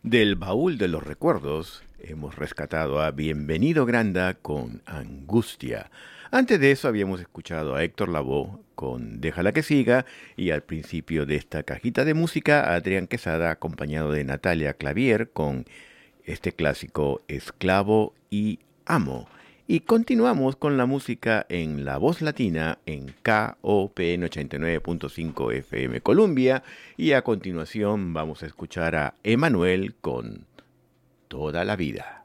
Del baúl de los recuerdos hemos rescatado a Bienvenido Granda con Angustia. Antes de eso habíamos escuchado a Héctor Lavoe con Déjala que siga y al principio de esta cajita de música a Adrián Quesada acompañado de Natalia Clavier con este clásico Esclavo y Amo. Y continuamos con la música en La Voz Latina en KOPN 89.5 FM Columbia y a continuación vamos a escuchar a Emanuel con Toda la Vida.